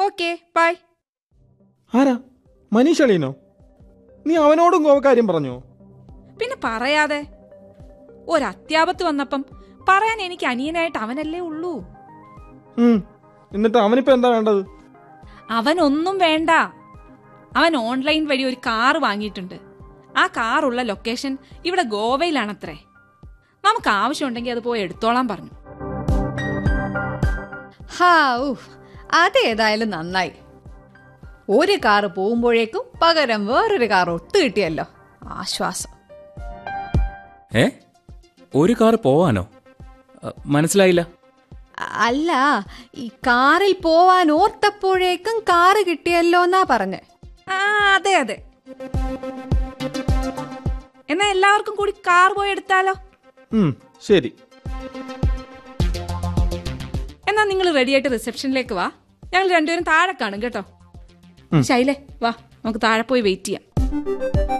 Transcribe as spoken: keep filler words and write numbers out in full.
Okay bye. ആരാ? മനീഷ് അളിയനോ? നീ അവനോടും ഗോവക്കാര്യം പറഞ്ഞോ? പിന്നെ പറയാതെ, ഒരത്യാപത്ത് വന്നപ്പം പറയാൻ എനിക്ക് അനിയനായിട്ട് അവനല്ലേ ഉള്ളൂ. എന്നിട്ട് അവനിപ്പോ എന്താ വേണ്ടത്? അവനൊന്നും വേണ്ട. അവൻ ഓൺലൈൻ വഴി ഒരു കാറ് വാങ്ങിയിട്ടുണ്ട്. ആ കാറുള്ള ലൊക്കേഷൻ ഇവിടെ ഗോവയിലാണത്രേ. നമുക്ക് ആവശ്യമുണ്ടെങ്കിൽ അത് പോയി എടുത്തോളാൻ പറഞ്ഞു. ഹാ, അതേതായാലും നന്നായി. ഒരു കാറ് പോകുമ്പോഴേക്കും പകരം വേറൊരു കാർ ഒത്തു കിട്ടിയല്ലോ, ആശ്വാസം. ഏ ഒരു കാറ് പോവാനോ? മനസ്സിലായില്ല. അല്ല, ഈ കാറിൽ പോവാൻ ഓർത്തപ്പോഴേക്കും കാറ് കിട്ടിയല്ലോ എന്നാ പറഞ്ഞേ. ആ അതെ അതെ. എന്നാ എല്ലാവർക്കും കൂടി കാർ പോയി എടുത്താലോ? ശരി. എന്നാ നിങ്ങൾ റെഡിയായിട്ട് റിസപ്ഷനിലേക്ക് വാ. ഞങ്ങൾ രണ്ടുപേരും താഴെ കാണും കേട്ടോ. ശൈലേ വാ, നമുക്ക് താഴെ പോയി വെയിറ്റ് ചെയ്യാം.